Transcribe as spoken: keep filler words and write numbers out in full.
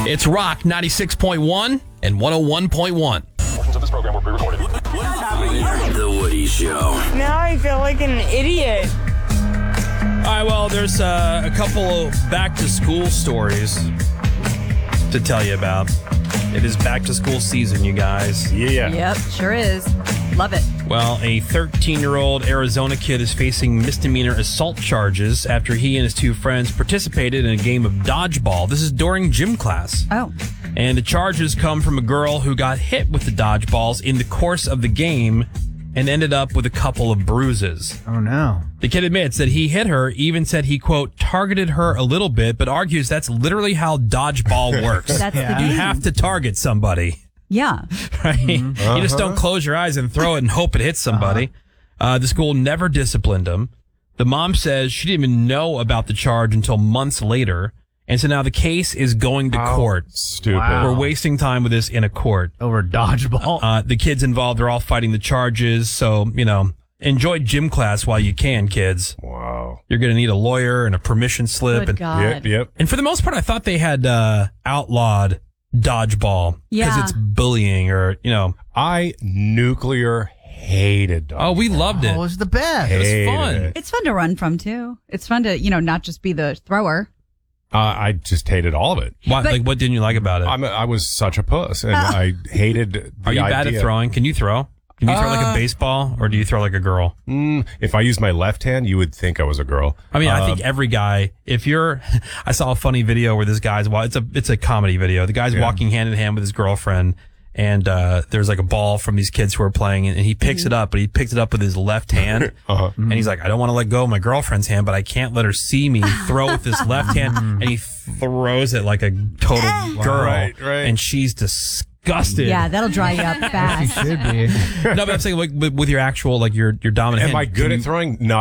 It's Rock ninety-six point one and one oh one point one. Portions of this program were pre-recorded. What's happening here? The Woody Show. Now I feel like an idiot. All right, well, there's uh, a couple of back-to-school stories to tell you about. It is back-to-school season, you guys. Yeah. Yep, sure is. Love it. Well, a thirteen-year-old Arizona kid is facing misdemeanor assault charges after he and his two friends participated in a game of dodgeball. This is during gym class. Oh. And the charges come from a girl who got hit with the dodgeballs in the course of the game and ended up with a couple of bruises. Oh, no. The kid admits that he hit her, even said he, quote, targeted her a little bit, but argues that's literally how dodgeball works. That's Yeah. the You game. have to target somebody, Yeah. right? Mm-hmm. You just don't close your eyes and throw it and hope it hits somebody. Uh, the school never disciplined him. The mom says she didn't even know about the charge until months later. And so now the case is going to court. Stupid. Wow. We're wasting time with this in a court. Over dodgeball. Uh, the kids involved are all fighting the charges. So, you know, enjoy gym class while you can, kids. Wow. You're going to need a lawyer and a permission slip. Good and, God. Yep, yep. and for the most part, I thought they had uh, outlawed dodgeball because Yeah. it's bullying or, you know. I nuclear hated dodgeball. Oh, we loved it. Oh, it was the best. It was Hated fun. it. It's fun to run from, too. It's fun to, you know, not just be the thrower. Uh, I just hated all of it. Why, But- like, what didn't you like about it? I'm a, I was such a puss, and I hated the Are you bad idea. at throwing? Can you throw? Can you throw like a Uh, baseball, or do you throw like a girl? Mm, if I used my left hand, you would think I was a girl. I mean, I Uh, think every guy, if you're, I saw a funny video where this guy's, well, it's a, it's a comedy video. The guy's Yeah. walking hand in hand with his girlfriend, and, uh, there's like a ball from these kids who are playing, and, and he picks it up, but he picked it up with his left hand. Uh-huh. And he's like, I don't want to let go of my girlfriend's hand, but I can't let her see me throw with this left hand. And he throws it like a total girl. Right, right. And she's disgusted. Yeah, that'll dry you up fast. Should be. No, but I'm saying like with, with your actual, like your, your dominant Am hand. I good can at you- throwing? No.